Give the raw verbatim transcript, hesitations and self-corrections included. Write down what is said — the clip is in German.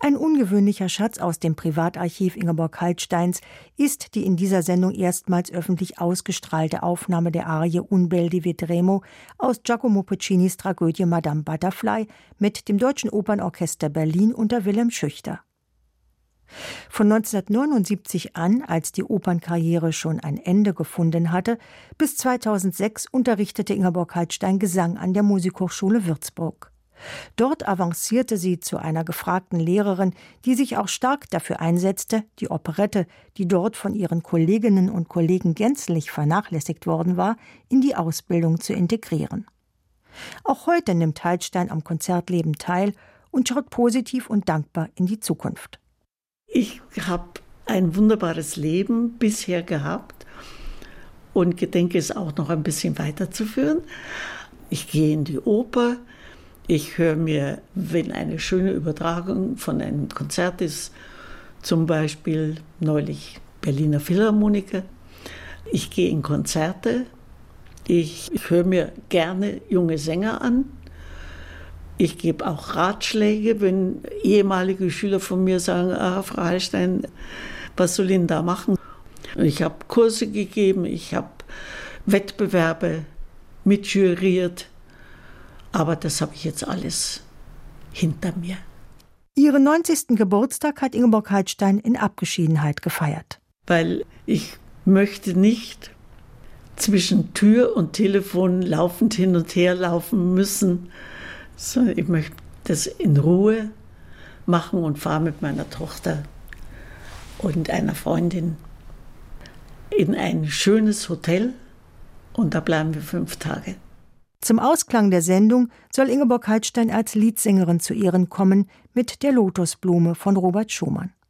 Ein ungewöhnlicher Schatz aus dem Privatarchiv Ingeborg Heilsteins ist die in dieser Sendung erstmals öffentlich ausgestrahlte Aufnahme der Arie Un bel di Vedremo aus Giacomo Puccinis Tragödie Madame Butterfly mit dem Deutschen Opernorchester Berlin unter Wilhelm Schüchter. Von neunzehnhundertneunundsiebzig an, als die Opernkarriere schon ein Ende gefunden hatte, bis zweitausendsechs unterrichtete Ingeborg Heilstein Gesang an der Musikhochschule Würzburg. Dort avancierte sie zu einer gefragten Lehrerin, die sich auch stark dafür einsetzte, die Operette, die dort von ihren Kolleginnen und Kollegen gänzlich vernachlässigt worden war, in die Ausbildung zu integrieren. Auch heute nimmt Heilstein am Konzertleben teil und schaut positiv und dankbar in die Zukunft. Ich habe ein wunderbares Leben bisher gehabt und gedenke es auch noch ein bisschen weiterzuführen. Ich gehe in die Oper. Ich höre mir, wenn eine schöne Übertragung von einem Konzert ist, zum Beispiel neulich Berliner Philharmoniker. Ich gehe in Konzerte. Ich, ich höre mir gerne junge Sänger an. Ich gebe auch Ratschläge, wenn ehemalige Schüler von mir sagen, ah, Frau Heilstein, was soll ich denn da machen? Ich habe Kurse gegeben, ich habe Wettbewerbe mitjuriert. Aber das habe ich jetzt alles hinter mir. Ihren neunzigsten Geburtstag hat Ingeborg Heilstein in Abgeschiedenheit gefeiert. Weil ich möchte nicht zwischen Tür und Telefon laufend hin und her laufen müssen, sondern ich möchte das in Ruhe machen und fahre mit meiner Tochter und einer Freundin in ein schönes Hotel und da bleiben wir fünf Tage. Zum Ausklang der Sendung soll Ingeborg Heilstein als Liedsängerin zu Ehren kommen mit der Lotusblume von Robert Schumann.